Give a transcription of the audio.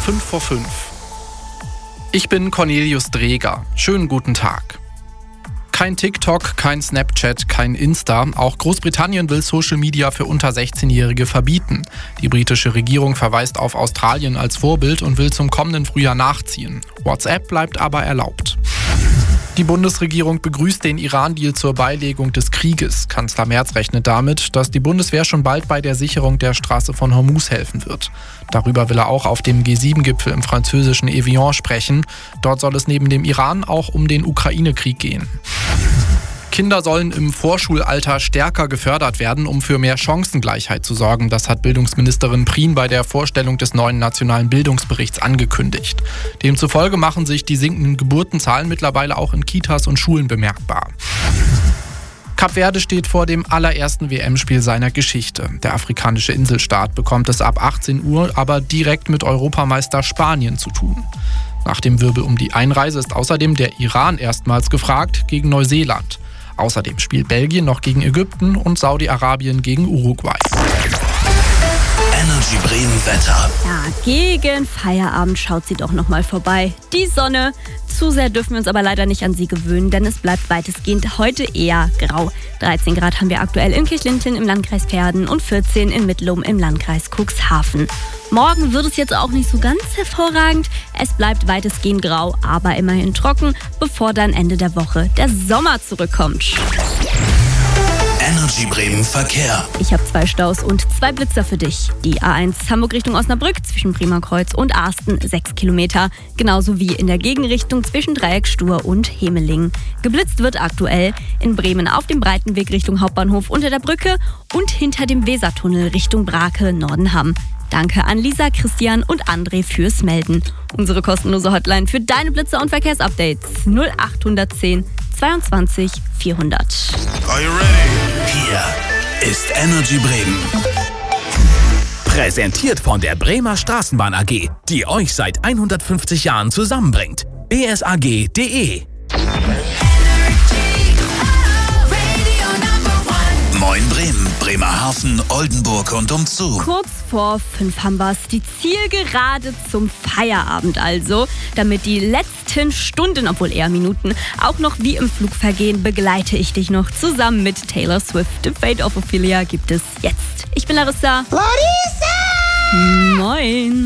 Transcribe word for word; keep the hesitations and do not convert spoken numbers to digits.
fünf vor fünf. Ich bin Cornelius Dreger. Schönen guten Tag. Kein TikTok, kein Snapchat, kein Insta. Auch Großbritannien will Social Media für unter sechzehnjährige verbieten. Die britische Regierung verweist auf Australien als Vorbild und will zum kommenden Frühjahr nachziehen. WhatsApp bleibt aber erlaubt. Die Bundesregierung begrüßt den Iran-Deal zur Beilegung des Krieges. Kanzler Merz rechnet damit, dass die Bundeswehr schon bald bei der Sicherung der Straße von Hormuz helfen wird. Darüber will er auch auf dem G sieben Gipfel im französischen Evian sprechen. Dort soll es neben dem Iran auch um den Ukraine-Krieg gehen. Kinder sollen im Vorschulalter stärker gefördert werden, um für mehr Chancengleichheit zu sorgen. Das hat Bildungsministerin Prien bei der Vorstellung des neuen nationalen Bildungsberichts angekündigt. Demzufolge machen sich die sinkenden Geburtenzahlen mittlerweile auch in Kitas und Schulen bemerkbar. Kap Verde steht vor dem allerersten W M-Spiel seiner Geschichte. Der afrikanische Inselstaat bekommt es ab achtzehn Uhr aber direkt mit Europameister Spanien zu tun. Nach dem Wirbel um die Einreise ist außerdem der Iran erstmals gefragt gegen Neuseeland. Außerdem spielt Belgien noch gegen Ägypten und Saudi-Arabien gegen Uruguay. Energy Bremen Wetter. Ja, gegen Feierabend schaut sie doch nochmal vorbei. Die Sonne. Zu sehr dürfen wir uns aber leider nicht an sie gewöhnen, denn es bleibt weitestgehend heute eher grau. dreizehn Grad haben wir aktuell in Kirchlinten im Landkreis Verden und vierzehn in Mittlum im Landkreis Cuxhaven. Morgen wird es jetzt auch nicht so ganz hervorragend. Es bleibt weitestgehend grau, aber immerhin trocken, bevor dann Ende der Woche der Sommer zurückkommt. Energy Bremen Verkehr. Ich habe zwei Staus und zwei Blitzer für dich. Die A eins Hamburg Richtung Osnabrück zwischen Bremerkreuz und Arsten sechs Kilometer. Genauso wie in der Gegenrichtung zwischen Dreieckstuhr und Hemeling. Geblitzt wird aktuell in Bremen auf dem Breitenweg Richtung Hauptbahnhof unter der Brücke und hinter dem Wesertunnel Richtung Brake Nordenham. Danke an Lisa, Christian und André fürs Melden. Unsere kostenlose Hotline für deine Blitzer und Verkehrsupdates null acht eins null zweiundzwanzig vierhundert. Are you ready? Hier ist Energy Bremen. Präsentiert von der Bremer Straßenbahn A G, die euch seit hundertfünfzig Jahren zusammenbringt. b s a g punkt d e Moin Bremen, Bremerhaven, Oldenburg und umzu. Kurz vor fünf haben wir's. Die Zielgerade zum Feierabend also. Damit die letzten Stunden, obwohl eher Minuten, auch noch wie im Flug vergehen, begleite ich dich noch zusammen mit Taylor Swift. The Fate of Ophelia gibt es jetzt. Ich bin Larissa. Larissa! Moin.